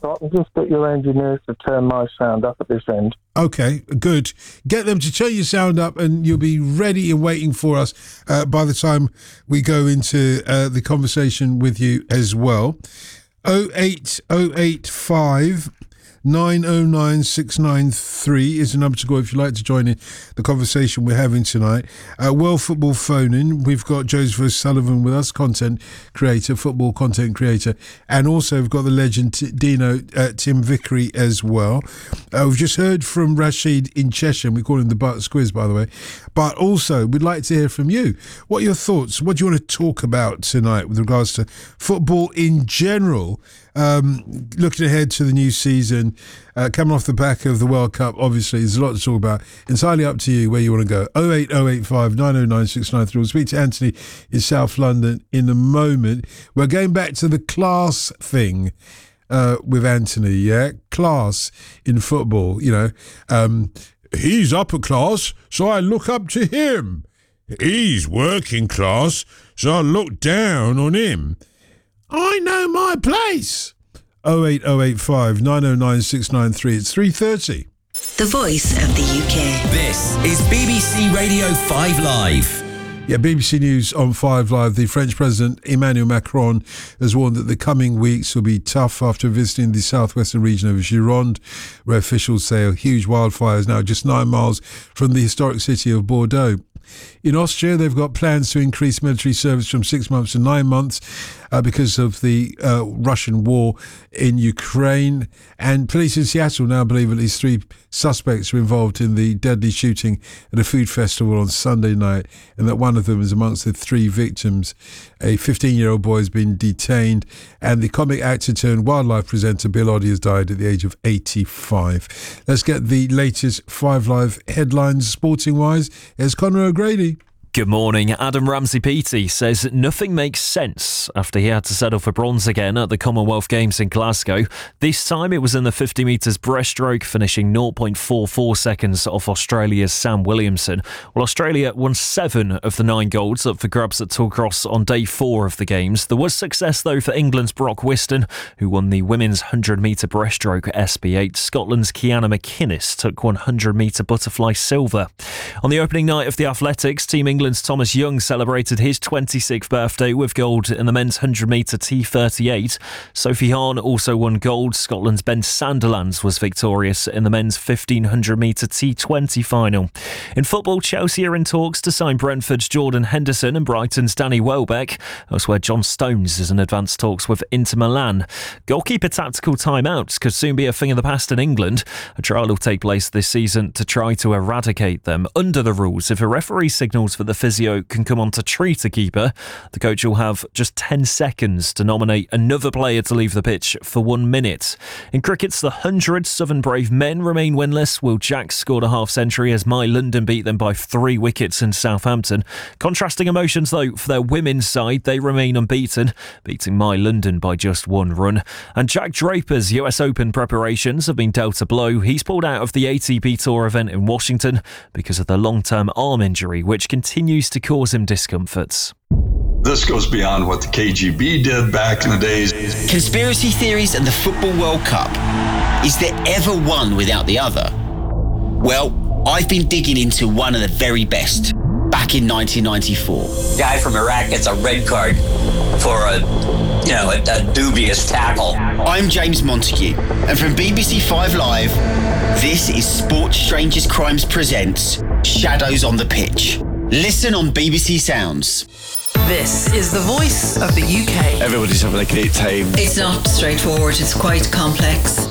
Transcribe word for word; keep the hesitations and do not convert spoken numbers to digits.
so I can just get your engineers to turn my sound up at this end. Okay, good. Get them to turn your sound up and you'll be ready and waiting for us uh, by the time we go into uh, the conversation with you as well. oh eight oh eight five nine oh nine six nine three is the number to go if you'd like to join in the conversation we're having tonight. Uh, World Football Phone-In, we've got Joseph O'Sullivan with us, content creator, football content creator, and also we've got the legend T- Dino, uh, Tim Vickery as well. Uh, we've just heard from Rashid in Cheshire, we call him the Butt Squiz, by the way, but also we'd like to hear from you. What are your thoughts? What do you want to talk about tonight with regards to football in general? Um, looking ahead to the new season, uh, coming off the back of the World Cup, obviously, there's a lot to talk about. Entirely up to you where you want to go. oh eight oh eight five nine oh nine six nine three. We'll speak to Anthony in South London in a moment. We're going back to the class thing uh, with Anthony, yeah? Class in football, you know. Um, he's upper class, so I look up to him. He's working class, so I look down on him. I know my place. oh eight oh eight five nine oh nine six nine three. It's three thirty. The voice of the U K. This is B B C Radio five Live. Yeah, B B C News on five Live. The French President Emmanuel Macron has warned that the coming weeks will be tough after visiting the southwestern region of Gironde, where officials say a huge wildfire is now just nine miles from the historic city of Bordeaux. In Austria, they've got plans to increase military service from six months to nine months uh, because of the uh, Russian war in Ukraine. And police in Seattle now believe at least three suspects were involved in the deadly shooting at a food festival on Sunday night, and that one of them is amongst the three victims. A fifteen-year-old boy has been detained, and the comic actor turned wildlife presenter Bill Oddie has died at the age of eighty-five. Let's get the latest Five Live headlines sporting-wise. Here's Conor O'Grady. Good morning. Adam Ramsey-Peaty says nothing makes sense after he had to settle for bronze again at the Commonwealth Games in Glasgow. This time it was in the fifty metres breaststroke, finishing zero point four four seconds off Australia's Sam Williamson. Well, Australia won seven of the nine golds up for grabs at Tourcross on day four of the Games. There was success, though, for England's Brock Whiston, who won the women's one hundred metre breaststroke S B eight. Scotland's Kiana McInnes took one hundred metre butterfly silver. On the opening night of the Athletics, Team England's Thomas Young celebrated his twenty-sixth birthday with gold in the men's one hundred metre T thirty-eight. Sophie Hahn also won gold. Scotland's Ben Sanderlands was victorious in the men's fifteen hundred metre T twenty final. In football, Chelsea are in talks to sign Brentford's Jordan Henderson and Brighton's Danny Welbeck. Elsewhere, John Stones is in advanced talks with Inter Milan. Goalkeeper tactical timeouts could soon be a thing of the past in England. A trial will take place this season to try to eradicate them. Under the rules, if a referee signals for the physio can come on to treat a keeper, the coach will have just ten seconds to nominate another player to leave the pitch for one minute. In cricket's the hundred, Southern Brave men remain winless. Will Jacks scored a half century as My London beat them by three wickets in Southampton. Contrasting emotions, though, for their women's side, they remain unbeaten, beating My London by just one run. And Jack Draper's U S Open preparations have been dealt a blow. He's pulled out of the A T P Tour event in Washington because of the long-term arm injury, which continues to cause him discomforts. This goes beyond what the K G B did back in the days. Conspiracy theories and the Football World Cup. Is there ever one without the other? Well, I've been digging into one of the very best. Back in nineteen ninety-four. Guy from Iraq gets a red card for a, you know, a, a dubious tackle. I'm James Montague, and from B B C Five Live, this is Sports Strangers Crimes presents Shadows on the Pitch. Listen on B B C Sounds. This is the voice of the U K. Everybody's having a great time. It's not straightforward, it's quite complex.